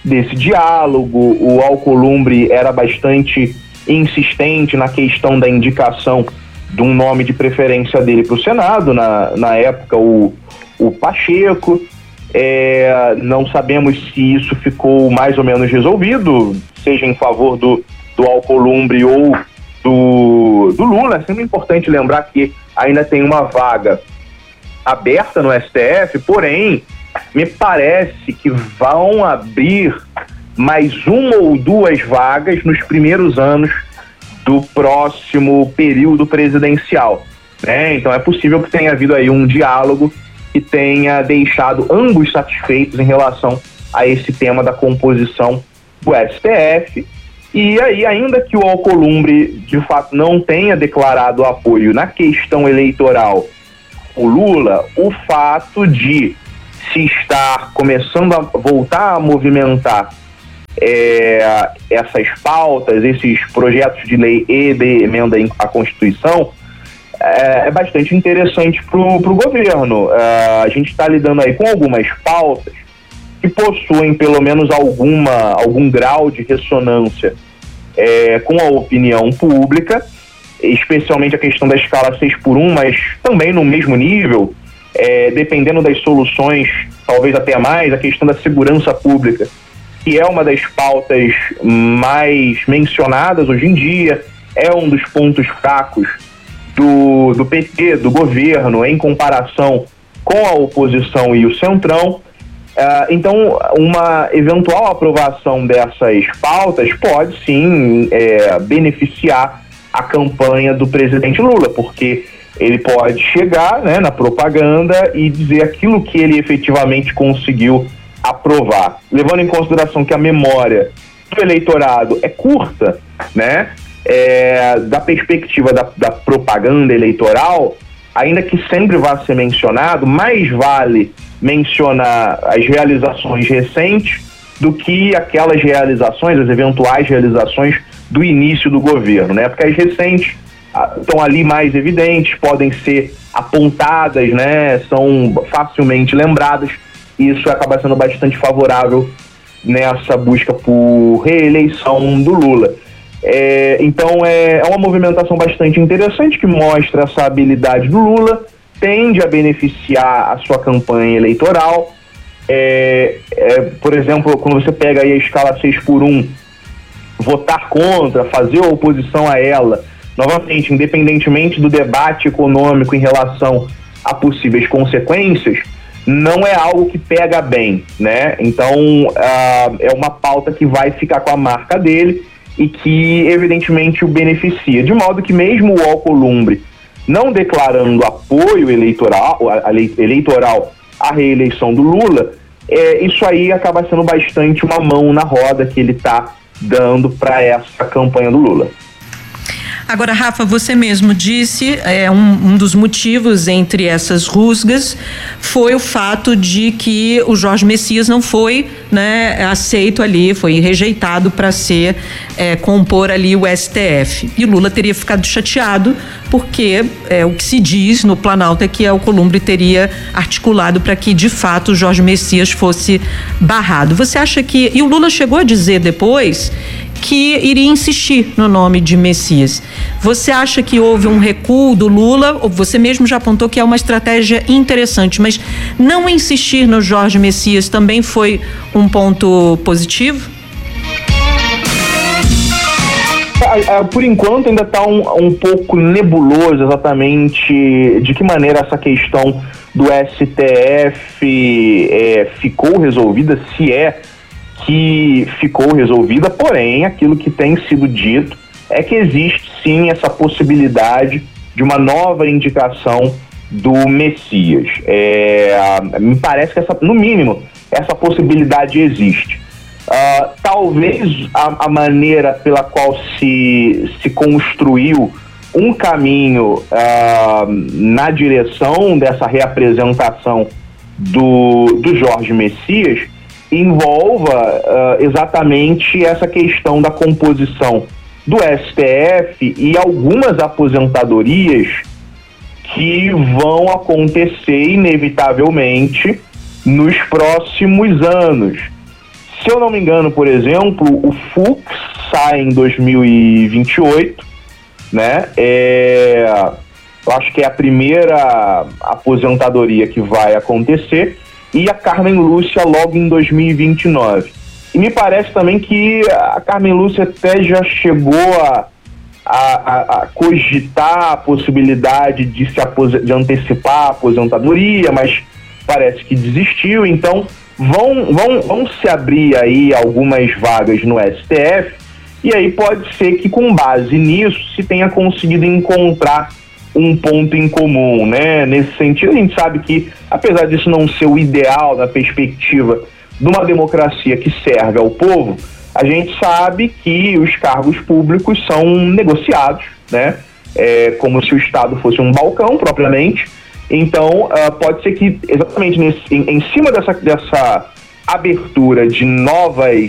desse diálogo. O Alcolumbre era bastante insistente na questão da indicação de um nome de preferência dele para o Senado, na, na época o, o Pacheco. É, não sabemos se isso ficou mais ou menos resolvido, seja em favor do, do Alcolumbre ou do, do Lula. É sempre importante lembrar que ainda tem uma vaga aberta no S T F, porém, me parece que vão abrir mais uma ou duas vagas nos primeiros anos do próximo período presidencial, né? Então é possível que tenha havido aí um diálogo que tenha deixado ambos satisfeitos em relação a esse tema da composição do S T F. E aí, ainda que o Alcolumbre de fato não tenha declarado apoio na questão eleitoral o Lula, o fato de se estar começando a voltar a movimentar é, essas pautas, esses projetos de lei e de emenda à Constituição, é, é bastante interessante para o governo. É, a gente está lidando aí com algumas pautas que possuem pelo menos alguma, algum grau de ressonância é, com a opinião pública, especialmente a questão da escala seis por um, mas também no mesmo nível, é, dependendo das soluções, talvez até mais, a questão da segurança pública, que é uma das pautas mais mencionadas hoje em dia, é um dos pontos fracos do, do P T, do governo, em comparação com a oposição e o Centrão. Uh, então, uma eventual aprovação dessas pautas pode sim é, beneficiar a campanha do presidente Lula, porque ele pode chegar, né, na propaganda e dizer aquilo que ele efetivamente conseguiu aprovar, levando em consideração que a memória do eleitorado é curta, né, é, da perspectiva da, da propaganda eleitoral, ainda que sempre vá ser mencionado, mais vale mencionar as realizações recentes do que aquelas realizações, as eventuais realizações do início do governo, né? Porque as recentes ah, estão ali mais evidentes, podem ser apontadas, né? São facilmente lembradas, e isso acaba sendo bastante favorável nessa busca por reeleição do Lula. É, então é, é uma movimentação bastante interessante que mostra essa habilidade do Lula, tende a beneficiar a sua campanha eleitoral. É, é, por exemplo, quando você pega aí a escala seis por um, votar contra, fazer a oposição a ela, novamente, independentemente do debate econômico em relação a possíveis consequências, não é algo que pega bem, né? Então, uh, é uma pauta que vai ficar com a marca dele e que, evidentemente, o beneficia. De modo que mesmo o Alcolumbre não declarando apoio eleitoral, eleitoral à reeleição do Lula, é, isso aí acaba sendo bastante uma mão na roda que ele está dando para essa campanha do Lula. Agora, Rafa, você mesmo disse, é, um, um dos motivos entre essas rusgas foi o fato de que o Jorge Messias não foi, né, aceito ali, foi rejeitado para ser, é, compor ali o S T F. E o Lula teria ficado chateado porque é, o que se diz no Planalto é que o Alcolumbre teria articulado para que, de fato, o Jorge Messias fosse barrado. Você acha que... E o Lula chegou a dizer depois que iria insistir no nome de Messias. Você acha que houve um recuo do Lula? Você mesmo já apontou que é uma estratégia interessante, mas não insistir no Jorge Messias também foi um ponto positivo? Por enquanto ainda está um, um pouco nebuloso exatamente de que maneira essa questão do S T F é, ficou resolvida, se é que ficou resolvida, porém aquilo que tem sido dito é que existe sim essa possibilidade de uma nova indicação do Messias. É, me parece que essa, no mínimo essa possibilidade existe. Uh, talvez a, a maneira pela qual se, se construiu um caminho uh, na direção dessa reapresentação do, do Jorge Messias envolva uh, exatamente essa questão da composição do S T F e algumas aposentadorias que vão acontecer inevitavelmente nos próximos anos. Se eu não me engano, por exemplo, o Fux sai em dois mil e vinte e oito, né? É, eu acho que é a primeira aposentadoria que vai acontecer, e a Carmen Lúcia logo em dois mil e vinte e nove. E me parece também que a Carmen Lúcia até já chegou a, a, a, a cogitar a possibilidade de, se apos- de antecipar a aposentadoria, mas parece que desistiu. Então vão, vão, vão se abrir aí algumas vagas no S T F, e aí pode ser que com base nisso se tenha conseguido encontrar um ponto em comum, né? Nesse sentido, a gente sabe que, apesar disso não ser o ideal na perspectiva de uma democracia que serve ao povo, a gente sabe que os cargos públicos são negociados, né? É como se o Estado fosse um balcão, propriamente. Então, uh, pode ser que, exatamente nesse, em, em cima dessa, dessa abertura de novas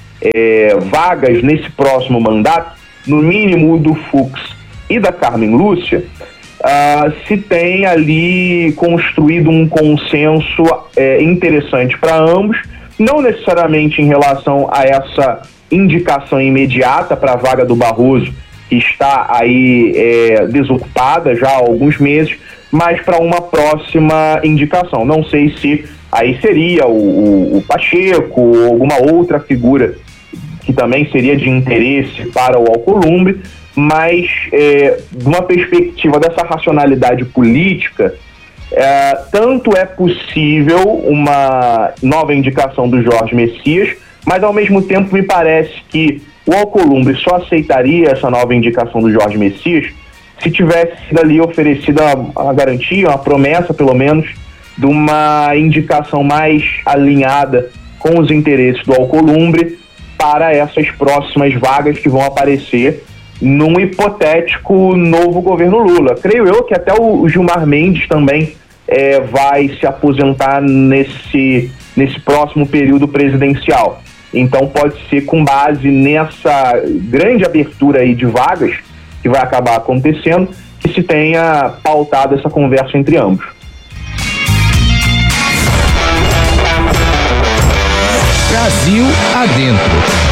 é, vagas nesse próximo mandato, no mínimo o do Fux e da Carmen Lúcia, uh, se tem ali construído um consenso é, interessante para ambos, não necessariamente em relação a essa indicação imediata para a vaga do Barroso, que está aí é, desocupada já há alguns meses, mas para uma próxima indicação. Não sei se aí seria o, o, o Pacheco ou alguma outra figura que também seria de interesse para o Alcolumbre, mas é, de uma perspectiva dessa racionalidade política, é, tanto é possível uma nova indicação do Jorge Messias, mas ao mesmo tempo me parece que o Alcolumbre só aceitaria essa nova indicação do Jorge Messias se tivesse sido ali oferecida a garantia, uma promessa pelo menos, de uma indicação mais alinhada com os interesses do Alcolumbre para essas próximas vagas que vão aparecer num hipotético novo governo Lula. Creio eu que até o Gilmar Mendes também é, vai se aposentar nesse, nesse próximo período presidencial. Então pode ser com base nessa grande abertura aí de vagas que vai acabar acontecendo, que se tenha pautado essa conversa entre ambos. Brasil adentro.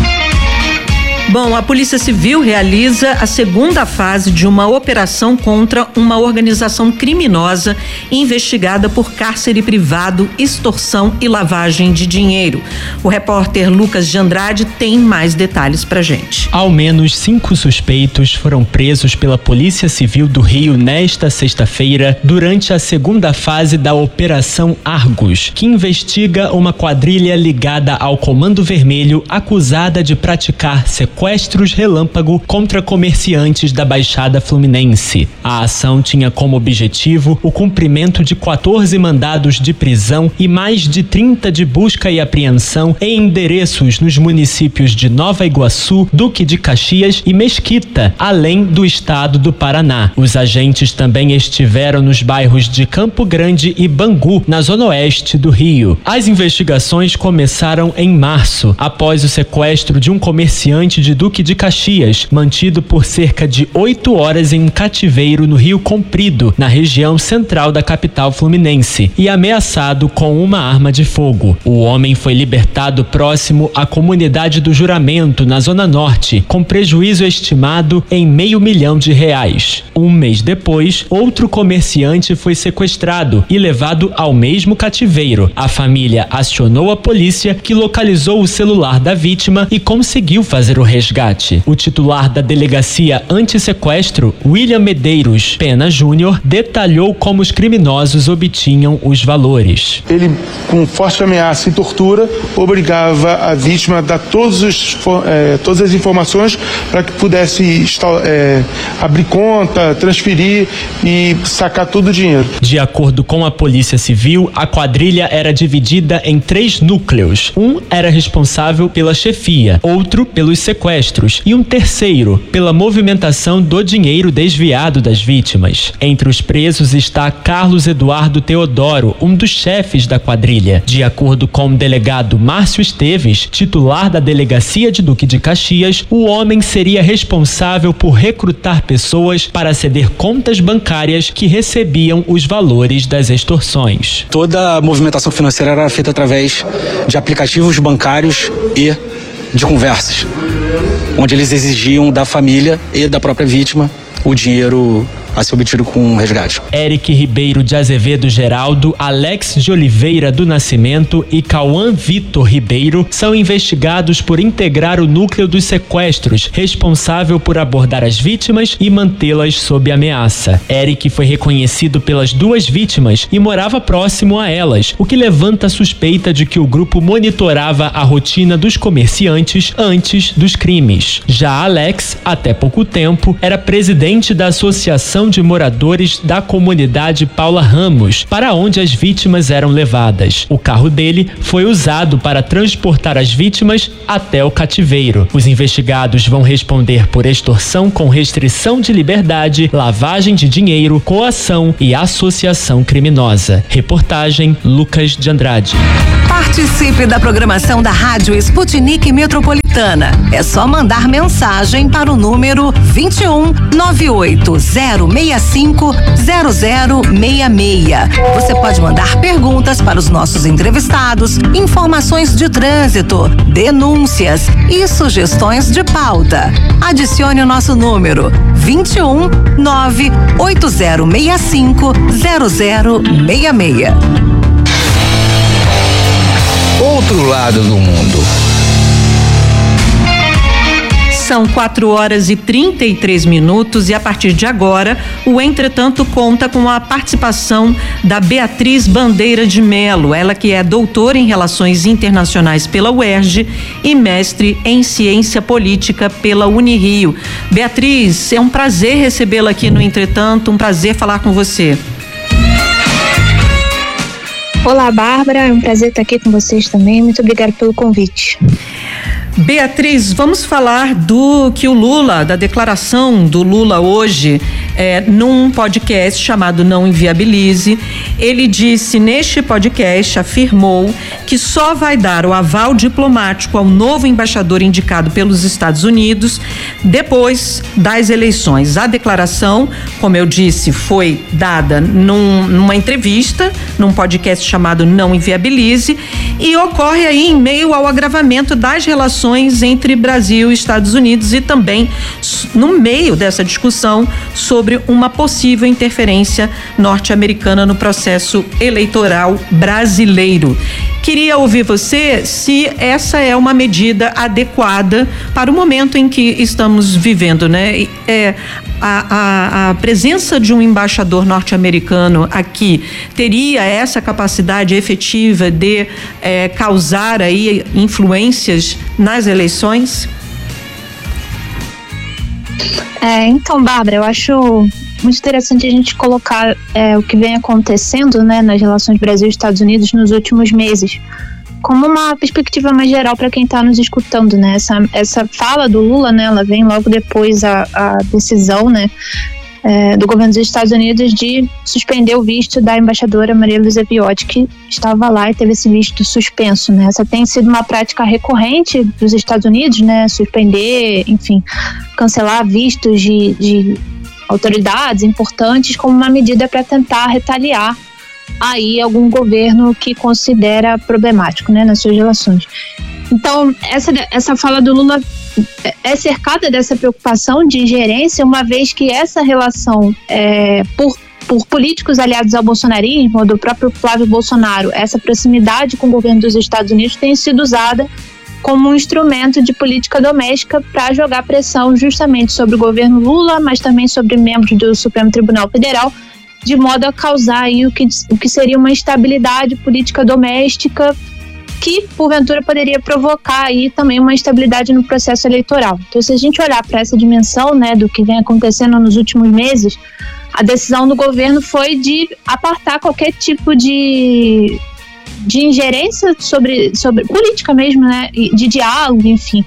Bom, a Polícia Civil realiza a segunda fase de uma operação contra uma organização criminosa investigada por cárcere privado, extorsão e lavagem de dinheiro. O repórter Lucas de Andrade tem mais detalhes pra gente. Ao menos cinco suspeitos foram presos pela Polícia Civil do Rio nesta sexta-feira durante a segunda fase da Operação Argos, que investiga uma quadrilha ligada ao Comando Vermelho acusada de praticar sequestros sequestros relâmpago contra comerciantes da Baixada Fluminense. A ação tinha como objetivo o cumprimento de quatorze mandados de prisão e mais de trinta de busca e apreensão em endereços nos municípios de Nova Iguaçu, Duque de Caxias e Mesquita, além do estado do Paraná. Os agentes também estiveram nos bairros de Campo Grande e Bangu, na zona oeste do Rio. As investigações começaram em março, após o sequestro de um comerciante de Duque de Caxias, mantido por cerca de oito horas em um cativeiro no Rio Comprido, na região central da capital fluminense, e ameaçado com uma arma de fogo. O homem foi libertado próximo à comunidade do Juramento, na Zona Norte, com prejuízo estimado em meio milhão de reais. Um mês depois, outro comerciante foi sequestrado e levado ao mesmo cativeiro. A família acionou a polícia, que localizou o celular da vítima e conseguiu fazer o resgate. O titular da delegacia anti-sequestro, William Medeiros Pena Júnior, detalhou como os criminosos obtinham os valores. Ele, com forte ameaça e tortura, obrigava a vítima a dar todos os, é, todas as informações para que pudesse é, abrir conta, transferir e sacar todo o dinheiro. De acordo com a Polícia Civil, a quadrilha era dividida em três núcleos. Um era responsável pela chefia, outro pelos sequestros sequestros e um terceiro pela movimentação do dinheiro desviado das vítimas. Entre os presos está Carlos Eduardo Teodoro, um dos chefes da quadrilha. De acordo com o delegado Márcio Esteves, titular da delegacia de Duque de Caxias, o homem seria responsável por recrutar pessoas para ceder contas bancárias que recebiam os valores das extorsões. Toda a movimentação financeira era feita através de aplicativos bancários e de conversas, onde eles exigiam da família e da própria vítima o dinheiro a ser obtido com um resgate. Eric Ribeiro de Azevedo Geraldo, Alex de Oliveira do Nascimento e Cauã Vitor Ribeiro são investigados por integrar o núcleo dos sequestros, responsável por abordar as vítimas e mantê-las sob ameaça. Eric foi reconhecido pelas duas vítimas e morava próximo a elas, o que levanta a suspeita de que o grupo monitorava a rotina dos comerciantes antes dos crimes. Já Alex, até pouco tempo, era presidente da Associação de Moradores da Comunidade Paula Ramos, para onde as vítimas eram levadas. O carro dele foi usado para transportar as vítimas até o cativeiro. Os investigados vão responder por extorsão com restrição de liberdade, lavagem de dinheiro, coação e associação criminosa. Reportagem Lucas de Andrade. Participe da programação da Rádio Sputnik Metropolitana. É só mandar mensagem para o número vinte e um, nove oito zero seis cinco, zero zero seis seis. Você pode mandar perguntas para os nossos entrevistados, informações de trânsito, denúncias e sugestões de pauta. Adicione o nosso número vinte e um, nove oito zero seis cinco, zero zero seis seis. Outro lado do mundo. São quatro horas e trinta e três minutos e a partir de agora o Entretanto conta com a participação da Beatriz Bandeira de Melo, ela que é doutora em Relações Internacionais pela U E R J e mestre em Ciência Política pela Unirio. Beatriz, é um prazer recebê-la aqui no Entretanto, um prazer falar com você. Olá, Bárbara, é um prazer estar aqui com vocês também, muito obrigada pelo convite. Beatriz, vamos falar do que o Lula, da declaração do Lula hoje, é, num podcast chamado Não Inviabilize. Ele disse neste podcast, afirmou que só vai dar o aval diplomático ao novo embaixador indicado pelos Estados Unidos depois das eleições. A declaração, como eu disse, foi dada num, numa entrevista, num podcast chamado Não Inviabilize, e ocorre aí em meio ao agravamento das relações entre Brasil e Estados Unidos e também no meio dessa discussão sobre uma possível interferência norte-americana no processo eleitoral brasileiro. Queria ouvir você se essa é uma medida adequada para o momento em que estamos vivendo, né? É, a, a, a presença de um embaixador norte-americano aqui teria essa capacidade efetiva de é, causar aí influências nas eleições? É, então, Bárbara, eu acho muito interessante a gente colocar é, o que vem acontecendo, né, nas relações Brasil e Estados Unidos nos últimos meses, como uma perspectiva mais geral para quem está nos escutando, né? Essa, essa fala do Lula, né, ela vem logo depois a, a decisão, né, é, do governo dos Estados Unidos de suspender o visto da embaixadora Maria Luísa Viotti, que estava lá e teve esse visto suspenso, né? Essa tem sido uma prática recorrente dos Estados Unidos, né? Suspender, enfim, cancelar vistos de, de autoridades importantes como uma medida para tentar retaliar aí algum governo que considera problemático, né, nas suas relações. Então, essa, essa fala do Lula é cercada dessa preocupação de ingerência, uma vez que essa relação é, por, por políticos aliados ao bolsonarismo, ou do próprio Flávio Bolsonaro, essa proximidade com o governo dos Estados Unidos tem sido usada como um instrumento de política doméstica para jogar pressão justamente sobre o governo Lula, mas também sobre membros do Supremo Tribunal Federal, de modo a causar aí o que, o que seria uma instabilidade política doméstica que, porventura, poderia provocar aí também uma instabilidade no processo eleitoral. Então, se a gente olhar para essa dimensão, né, do que vem acontecendo nos últimos meses, a decisão do governo foi de apartar qualquer tipo de, de ingerência sobre, sobre política mesmo, né, de diálogo, enfim,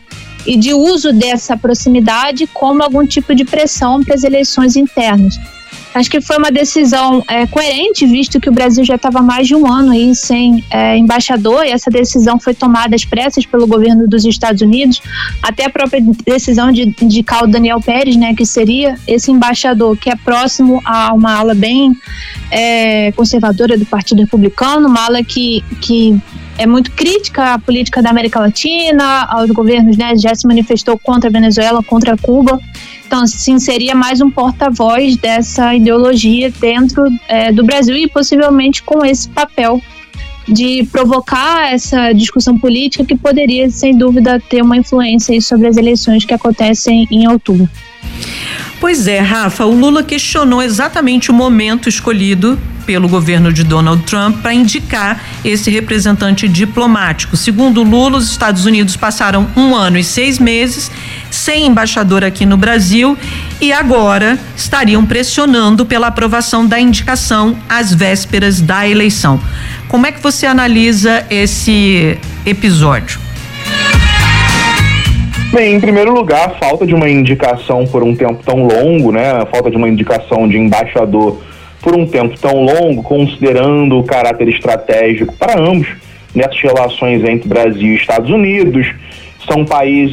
e de uso dessa proximidade como algum tipo de pressão para as eleições internas. Acho que foi uma decisão é, coerente, visto que o Brasil já estava mais de um ano aí sem é, embaixador, e essa decisão foi tomada às pressas pelo governo dos Estados Unidos, até a própria decisão de indicar o Daniel Pérez, né, que seria esse embaixador que é próximo a uma ala bem é, conservadora do Partido Republicano, uma ala que, que é muito crítica à política da América Latina, aos governos, né, já se manifestou contra a Venezuela, contra Cuba. Então, sim, seria mais um porta-voz dessa ideologia dentro é, do Brasil e possivelmente com esse papel de provocar essa discussão política que poderia, sem dúvida, ter uma influência aí sobre as eleições que acontecem em outubro. Pois é, Rafa, o Lula questionou exatamente o momento escolhido pelo governo de Donald Trump para indicar esse representante diplomático. Segundo Lula, os Estados Unidos passaram um ano e seis meses sem embaixador aqui no Brasil e agora estariam pressionando pela aprovação da indicação às vésperas da eleição. Como é que você analisa esse episódio? Bem, em primeiro lugar, a falta de uma indicação por um tempo tão longo, né? A falta de uma indicação de embaixador por um tempo tão longo, considerando o caráter estratégico para ambos nessas relações entre Brasil e Estados Unidos. São países